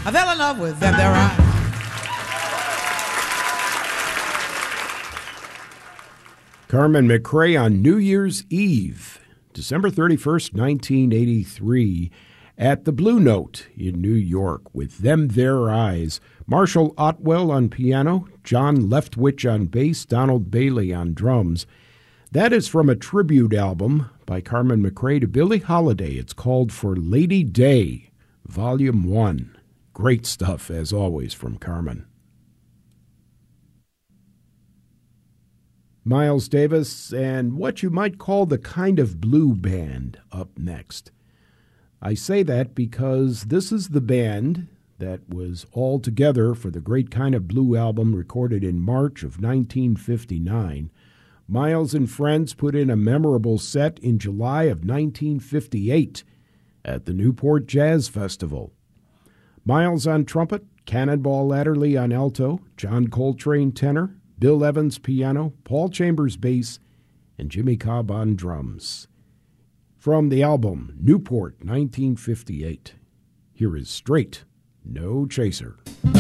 I fell in love with them there eyes. Carmen McRae on New Year's Eve, December 31st, 1983, at the Blue Note in New York with Them There Eyes. Marshall Otwell on piano, John Leftwich on bass, Donald Bailey on drums. That is from a tribute album by Carmen McRae to Billie Holiday. It's called For Lady Day, Volume 1. Great stuff, as always, from Carmen. Miles Davis and what you might call the Kind of Blue Band up next. I say that because this is the band that was all together for the Great Kind of Blue album recorded in March of 1959. Miles and friends put in a memorable set in July of 1958 at the Newport Jazz Festival. Miles on trumpet, Cannonball Adderley on alto, John Coltrane tenor, Bill Evans piano, Paul Chambers bass, and Jimmy Cobb on drums. From the album Newport 1958, here is Straight No Chaser.